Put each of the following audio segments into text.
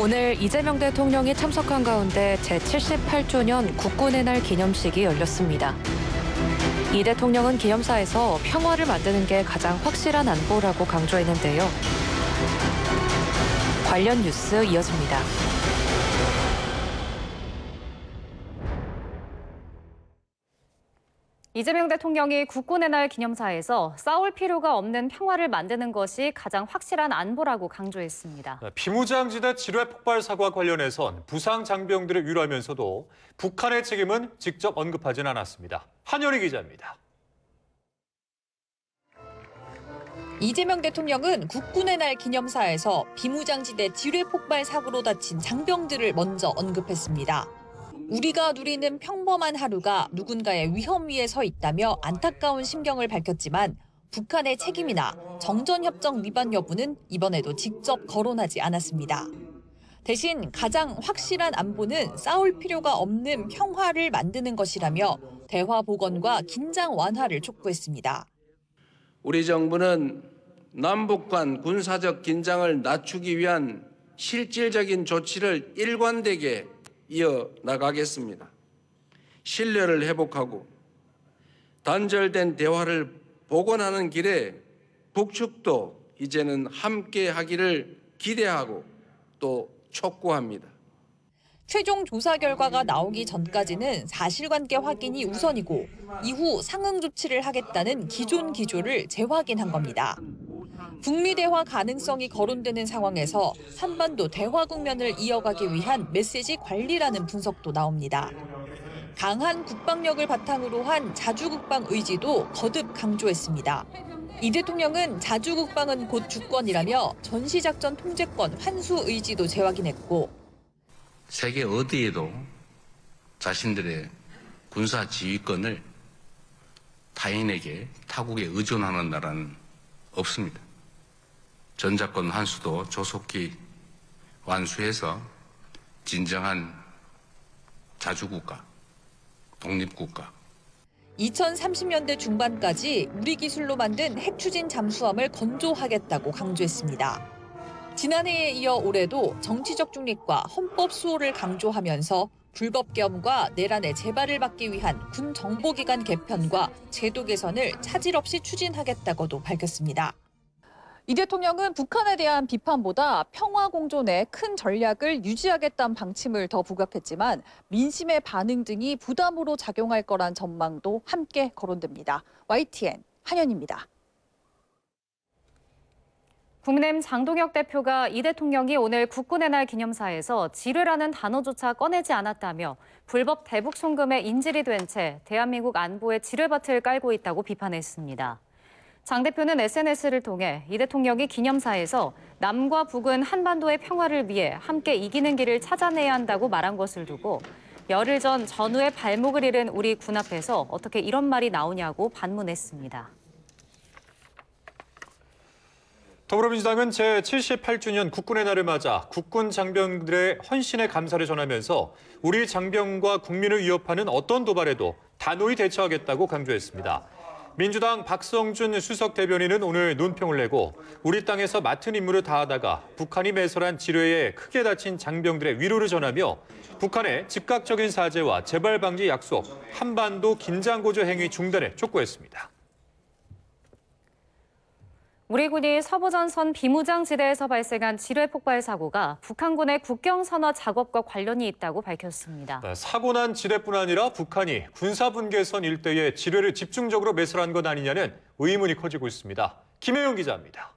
오늘 이재명 대통령이 참석한 가운데 제78주년 국군의 날 기념식이 열렸습니다. 이 대통령은 기념사에서 평화를 만드는 게 가장 확실한 안보라고 강조했는데요. 관련 뉴스 이어집니다. 이재명 대통령이 국군의 날 기념사에서 싸울 필요가 없는 평화를 만드는 것이 가장 확실한 안보라고 강조했습니다. 비무장지대 지뢰 폭발 사고와 관련해선 부상 장병들을 위로하면서도 북한의 책임은 직접 언급하진 않았습니다. 한현희 기자입니다. 이재명 대통령은 국군의 날 기념사에서 비무장지대 지뢰 폭발 사고로 다친 장병들을 먼저 언급했습니다. 우리가 누리는 평범한 하루가 누군가의 위험 위에 서 있다며 안타까운 심경을 밝혔지만 북한의 책임이나 정전협정 위반 여부는 이번에도 직접 거론하지 않았습니다. 대신 가장 확실한 안보는 싸울 필요가 없는 평화를 만드는 것이라며 대화 복원과 긴장 완화를 촉구했습니다. 우리 정부는 남북 간 군사적 긴장을 낮추기 위한 실질적인 조치를 일관되게 이어나가겠습니다. 신뢰를 회복하고 단절된 대화를 복원하는 길에 북측도 이제는 함께 하기를 기대하고 또 촉구합니다. 최종 조사 결과가 나오기 전까지는 사실관계 확인이 우선이고 이후 상응 조치를 하겠다는 기존 기조를 재확인한 겁니다. 북미 대화 가능성이 거론되는 상황에서 한반도 대화 국면을 이어가기 위한 메시지 관리라는 분석도 나옵니다. 강한 국방력을 바탕으로 한 자주국방 의지도 거듭 강조했습니다. 이 대통령은 자주국방은 곧 주권이라며 전시작전 통제권 환수 의지도 재확인했고 세계 어디에도 자신들의 군사 지휘권을 타인에게 타국에 의존하는 나라는 없습니다. 전자권 환수도 조속히 완수해서 진정한 자주국가, 독립국가. 2030년대 중반까지 우리 기술로 만든 핵추진 잠수함을 건조하겠다고 강조했습니다. 지난해에 이어 올해도 정치적 중립과 헌법 수호를 강조하면서 불법 계엄과 내란의 재발을 막기 위한 군 정보기관 개편과 제도 개선을 차질 없이 추진하겠다고도 밝혔습니다. 이 대통령은 북한에 대한 비판보다 평화 공존의 큰 전략을 유지하겠다는 방침을 더 부각했지만 민심의 반응 등이 부담으로 작용할 거란 전망도 함께 거론됩니다. YTN 한현입니다. 국민의힘 장동혁 대표가 이 대통령이 오늘 국군의 날 기념사에서 지뢰라는 단어조차 꺼내지 않았다며 불법 대북 송금에 인질이 된 채 대한민국 안보에 지뢰밭을 깔고 있다고 비판했습니다. 장 대표는 SNS를 통해 이 대통령이 기념사에서 남과 북은 한반도의 평화를 위해 함께 이기는 길을 찾아내야 한다고 말한 것을 두고 열흘 전 전우의 발목을 잃은 우리 군 앞에서 어떻게 이런 말이 나오냐고 반문했습니다. 더불어민주당은 제78주년 국군의 날을 맞아 국군 장병들의 헌신에 감사를 전하면서 우리 장병과 국민을 위협하는 어떤 도발에도 단호히 대처하겠다고 강조했습니다. 민주당 박성준 수석 대변인은 오늘 논평을 내고 우리 땅에서 맡은 임무를 다하다가 북한이 매설한 지뢰에 크게 다친 장병들의 위로를 전하며 북한의 즉각적인 사죄와 재발 방지 약속, 한반도 긴장 고조 행위 중단을 촉구했습니다. 우리 군이 서부전선 비무장지대에서 발생한 지뢰 폭발 사고가 북한군의 국경 선화 작업과 관련이 있다고 밝혔습니다. 사고 난 지뢰뿐 아니라 북한이 군사분계선 일대에 지뢰를 집중적으로 매설한 것 아니냐는 의문이 커지고 있습니다. 김혜영 기자입니다.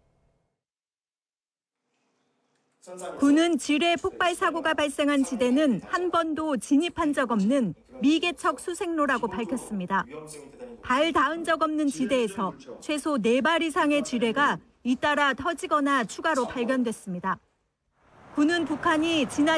군은 지뢰 폭발 사고가 발생한 지대는 한 번도 진입한 적 없는 미개척 수색로라고 밝혔습니다. 발 닿은 적 없는 지대에서 최소 4발 이상의 지뢰가 잇따라 터지거나 추가로 발견됐습니다. 군은 북한이 지난